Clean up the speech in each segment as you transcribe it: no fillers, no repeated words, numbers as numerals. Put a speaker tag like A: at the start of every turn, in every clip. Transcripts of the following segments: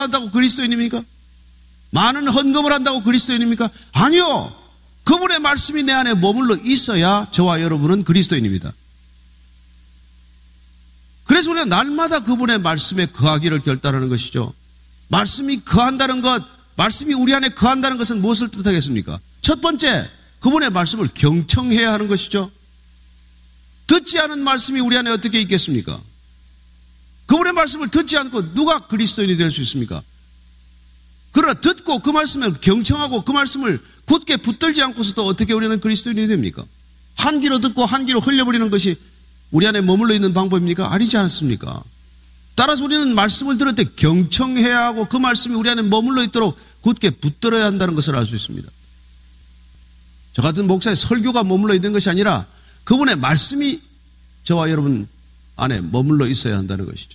A: 한다고 그리스도인입니까? 많은 헌금을 한다고 그리스도인입니까? 아니요. 그분의 말씀이 내 안에 머물러 있어야 저와 여러분은 그리스도인입니다. 그래서 우리가 날마다 그분의 말씀에 거하기를 결단하는 것이죠. 말씀이 거한다는 것, 말씀이 우리 안에 거한다는 것은 무엇을 뜻하겠습니까? 첫 번째, 그분의 말씀을 경청해야 하는 것이죠. 듣지 않은 말씀이 우리 안에 어떻게 있겠습니까? 그분의 말씀을 듣지 않고 누가 그리스도인이 될 수 있습니까? 그러나 듣고 그 말씀을 경청하고 그 말씀을 굳게 붙들지 않고서도 어떻게 우리는 그리스도인이 됩니까? 한 귀로 듣고 한 귀로 흘려버리는 것이 우리 안에 머물러 있는 방법입니까? 아니지 않습니까? 따라서 우리는 말씀을 들을 때 경청해야 하고 그 말씀이 우리 안에 머물러 있도록 굳게 붙들어야 한다는 것을 알 수 있습니다. 저 같은 목사의 설교가 머물러 있는 것이 아니라 그분의 말씀이 저와 여러분 안에 머물러 있어야 한다는 것이죠.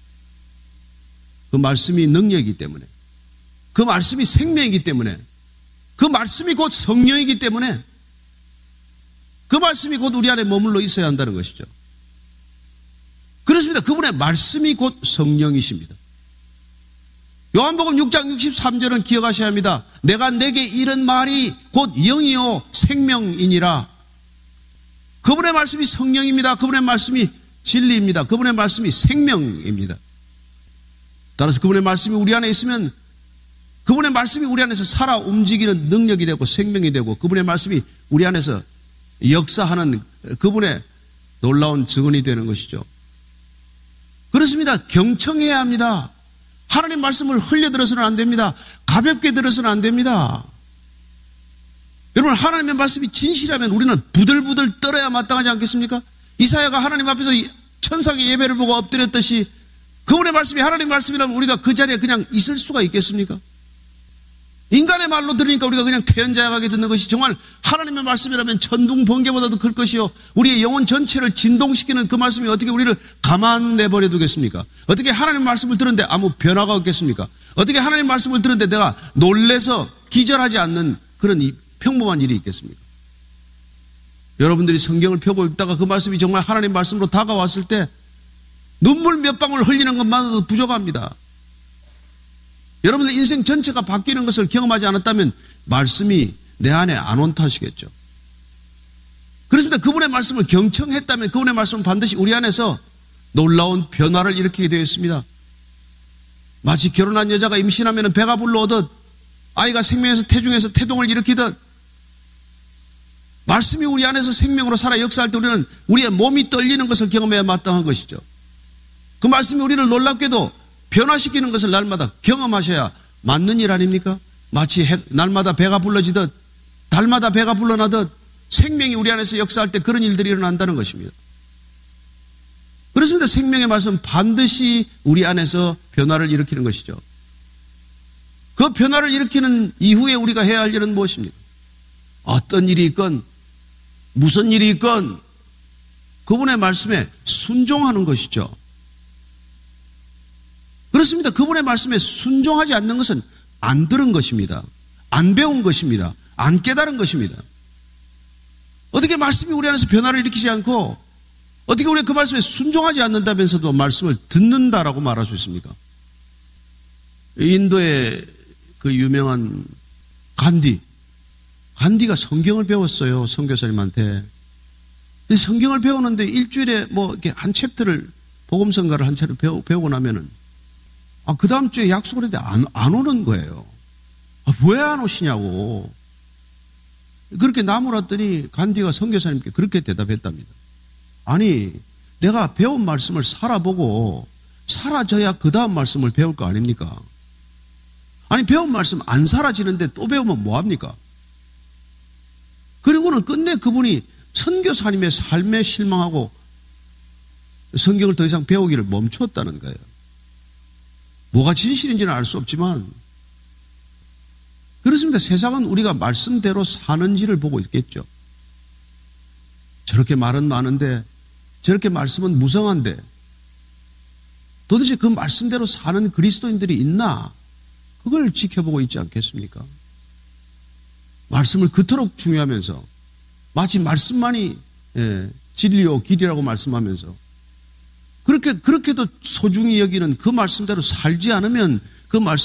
A: 그 말씀이 능력이기 때문에, 그 말씀이 생명이기 때문에, 그 말씀이 곧 성령이기 때문에, 그 말씀이 곧 우리 안에 머물러 있어야 한다는 것이죠. 그렇습니다. 그분의 말씀이 곧 성령이십니다. 요한복음 6장 63절은 기억하셔야 합니다. 내가 내게 이른 말이 곧 영이요 생명이니라. 그분의 말씀이 성령입니다. 그분의 말씀이 진리입니다. 그분의 말씀이 생명입니다. 따라서 그분의 말씀이 우리 안에 있으면 그분의 말씀이 우리 안에서 살아 움직이는 능력이 되고 생명이 되고 그분의 말씀이 우리 안에서 역사하는 그분의 놀라운 증언이 되는 것이죠. 그렇습니다. 경청해야 합니다. 하나님 말씀을 흘려들어서는 안 됩니다. 가볍게 들어서는 안 됩니다. 여러분, 하나님의 말씀이 진실하면 우리는 부들부들 떨어야 마땅하지 않겠습니까? 이사야가 하나님 앞에서 천상의 예배를 보고 엎드렸듯이 그분의 말씀이 하나님 말씀이라면 우리가 그 자리에 그냥 있을 수가 있겠습니까? 인간의 말로 들으니까 우리가 그냥 태연자약하게 듣는 것이 정말 하나님의 말씀이라면 천둥 번개보다도 클 것이요 우리의 영혼 전체를 진동시키는 그 말씀이 어떻게 우리를 가만 내버려 두겠습니까? 어떻게 하나님 말씀을 들었는데 아무 변화가 없겠습니까? 어떻게 하나님 말씀을 들었는데 내가 놀래서 기절하지 않는 그런 평범한 일이 있겠습니까? 여러분들이 성경을 펴고 읽다가 그 말씀이 정말 하나님 말씀으로 다가왔을 때 눈물 몇 방울 흘리는 것만으로도 부족합니다. 여러분들 인생 전체가 바뀌는 것을 경험하지 않았다면 말씀이 내 안에 안 온 탓이겠죠. 그렇습니다. 그분의 말씀을 경청했다면 그분의 말씀은 반드시 우리 안에서 놀라운 변화를 일으키게 되어 있습니다. 마치 결혼한 여자가 임신하면 배가 불러오듯 아이가 생명에서 태중에서 태동을 일으키듯 말씀이 우리 안에서 생명으로 살아 역사할 때 우리는 우리의 몸이 떨리는 것을 경험해야 마땅한 것이죠. 그 말씀이 우리를 놀랍게도 변화시키는 것을 날마다 경험하셔야 맞는 일 아닙니까? 마치 날마다 배가 불러지듯 달마다 배가 불러나듯 생명이 우리 안에서 역사할 때 그런 일들이 일어난다는 것입니다. 그렇습니다. 생명의 말씀은 반드시 우리 안에서 변화를 일으키는 것이죠. 그 변화를 일으키는 이후에 우리가 해야 할 일은 무엇입니까? 어떤 일이 있건 무슨 일이 있건 그분의 말씀에 순종하는 것이죠. 그렇습니다. 그분의 말씀에 순종하지 않는 것은 안 들은 것입니다. 안 배운 것입니다. 안 깨달은 것입니다. 어떻게 말씀이 우리 안에서 변화를 일으키지 않고 어떻게 우리가 그 말씀에 순종하지 않는다면서도 말씀을 듣는다라고 말할 수 있습니까? 인도의 그 유명한 간디가 성경을 배웠어요. 선교사님한테. 성경을 배우는데 일주일에 뭐 이렇게 한 챕터를 복음성가를 한 차례 배우고 나면은 그 다음 주에 약속을 했는데 안 오는 거예요. 왜 안 오시냐고. 그렇게 나무랐더니 간디가 선교사님께 그렇게 대답했답니다. 아니, 내가 배운 말씀을 살아보고 사라져야 그 다음 말씀을 배울 거 아닙니까? 아니, 배운 말씀 안 사라지는데 또 배우면 뭐합니까? 그리고는 끝내 그분이 선교사님의 삶에 실망하고 성경을 더 이상 배우기를 멈추었다는 거예요. 뭐가 진실인지는 알 수 없지만 그렇습니다. 세상은 우리가 말씀대로 사는지를 보고 있겠죠. 저렇게 말은 많은데 저렇게 말씀은 무성한데 도대체 그 말씀대로 사는 그리스도인들이 있나? 그걸 지켜보고 있지 않겠습니까? 말씀을 그토록 중요하면서 마치 말씀만이 진리요 길이라고 말씀하면서 그렇게도 소중히 여기는 그 말씀대로 살지 않으면 그 말씀